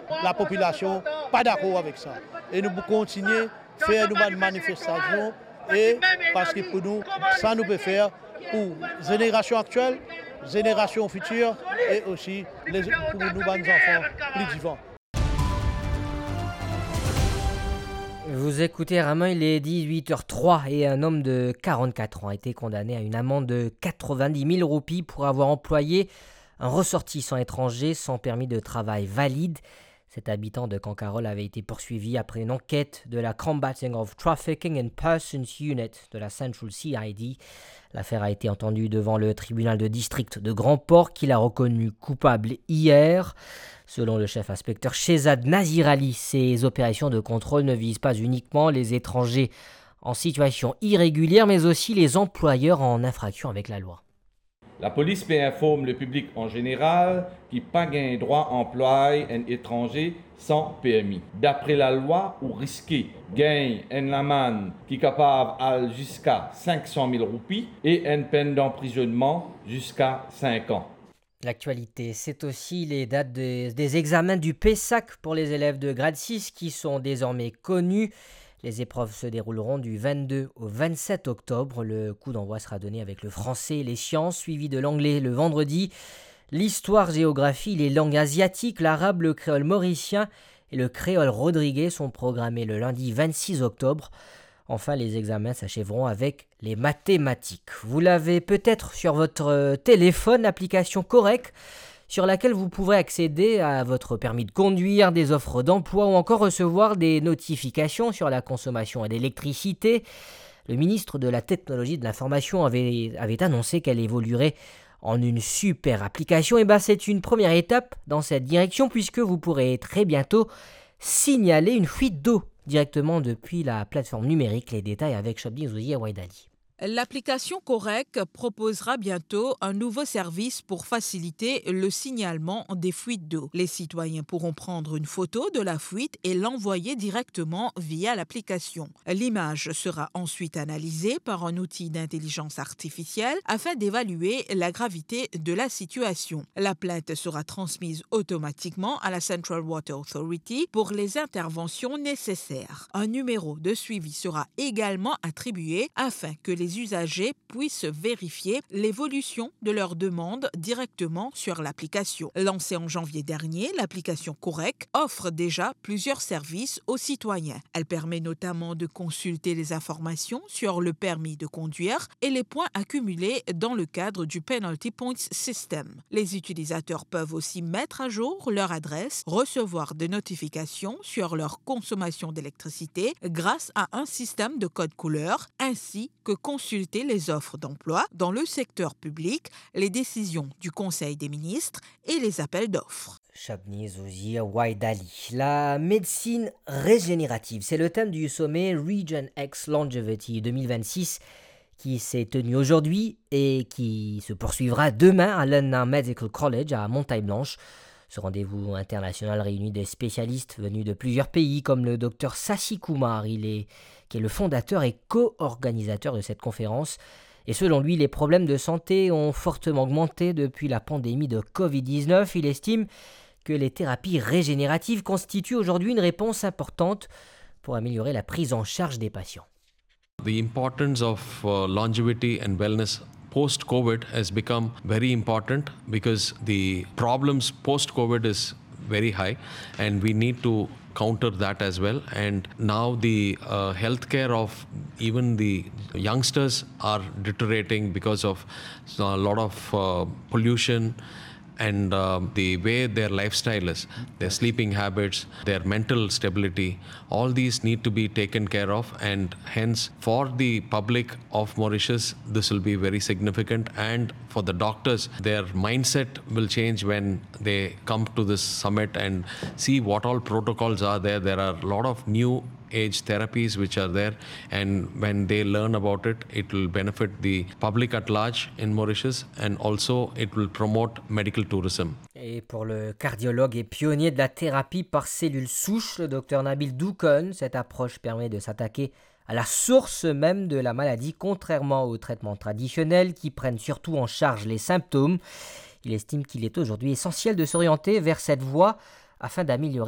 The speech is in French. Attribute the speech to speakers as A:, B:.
A: la population pas d'accord avec ça. Et nous continuer à faire une manifestation et parce que pour nous, ça nous peut faire pour génération actuelle, génération future et aussi pour nous, enfants plus vivants.
B: Vous écoutez Ramin, il est 18h03 et un homme de 44 ans a été condamné à une amende de 90 000 roupies pour avoir employé un ressortissant étranger sans permis de travail valide. Cet habitant de Cancarol avait été poursuivi après une enquête de la Combating of Trafficking in Persons Unit de la Central CID. L'affaire a été entendue devant le tribunal de district de Grand-Port qui l'a reconnu coupable hier. Selon le chef inspecteur Shehzad Nazir Ali, ces opérations de contrôle ne visent pas uniquement les étrangers en situation irrégulière, mais aussi les employeurs en infraction avec la loi.
C: La police peut informer le public en général qui pas gain droit à employer un étranger sans permis. D'après la loi, ou risqué gagne une amende qui est capable d'aller jusqu'à 500 000 roupies et une peine d'emprisonnement jusqu'à 5 ans.
B: L'actualité, c'est aussi les dates des examens du PESAC pour les élèves de grade 6 qui sont désormais connus. Les épreuves se dérouleront du 22 au 27 octobre. Le coup d'envoi sera donné avec le français et les sciences, suivi de l'anglais le vendredi. L'histoire, géographie, les langues asiatiques, l'arabe, le créole mauricien et le créole rodriguais sont programmés le lundi 26 octobre. Enfin, les examens s'achèveront avec les mathématiques. Vous l'avez peut-être sur votre téléphone, l'application Correc, sur laquelle vous pourrez accéder à votre permis de conduire, des offres d'emploi ou encore recevoir des notifications sur la consommation d'électricité. Le ministre de la Technologie et de l'Information avait annoncé qu'elle évoluerait en une super application. Et c'est une première étape dans cette direction puisque vous pourrez très bientôt signaler une fuite d'eau directement depuis la plateforme numérique. Les détails avec Chabdi Zouzi et Waidali.
D: L'application Correc proposera bientôt un nouveau service pour faciliter le signalement des fuites d'eau. Les citoyens pourront prendre une photo de la fuite et l'envoyer directement via l'application. L'image sera ensuite analysée par un outil d'intelligence artificielle afin d'évaluer la gravité de la situation. La plainte sera transmise automatiquement à la Central Water Authority pour les interventions nécessaires. Un numéro de suivi sera également attribué afin que les usagers puissent vérifier l'évolution de leur demande directement sur l'application. Lancée en janvier dernier, l'application Correc offre déjà plusieurs services aux citoyens. Elle permet notamment de consulter les informations sur le permis de conduire et les points accumulés dans le cadre du Penalty Points System. Les utilisateurs peuvent aussi mettre à jour leur adresse, recevoir des notifications sur leur consommation d'électricité grâce à un système de code couleur, ainsi que consulter les offres d'emploi dans le secteur public, les décisions du Conseil des ministres et les appels d'offres.
B: Chabni Zouzi Waidali. La médecine régénérative, c'est le thème du sommet Region X Longevity 2026 qui s'est tenu aujourd'hui et qui se poursuivra demain à London Medical College à Montagne-Blanche. Ce rendez-vous international réunit des spécialistes venus de plusieurs pays comme le docteur Sasi Kumar, qui est le fondateur et co-organisateur de cette conférence. Et selon lui, les problèmes de santé ont fortement augmenté depuis la pandémie de Covid-19. Il estime que les thérapies régénératives constituent aujourd'hui une réponse importante pour améliorer la prise en charge des patients.
E: The importance of longevity and wellness post-COVID has become very important because the problems post-COVID is very high and we need to counter that as well. And now the healthcare of even the youngsters are deteriorating because of a lot of pollution and the way their lifestyle is, their sleeping habits, their mental stability, all these need to be taken care of, and hence for the public of Mauritius this will be very significant, and for the doctors their mindset will change when they come to this summit and see what all protocols are there. There are a lot of new age therapies which are there, and when they learn about it, it will benefit the public at large in Mauritius, and also it will promote medical tourism.
B: Et pour le cardiologue et pionnier de la thérapie par cellules souches, le docteur Nabil Doukon, cette approche permet de s'attaquer à la source même de la maladie, contrairement aux traitements traditionnels qui prennent surtout en charge les symptômes. Il estime qu'il est aujourd'hui essentiel de s'orienter vers cette voie afin d'améliorer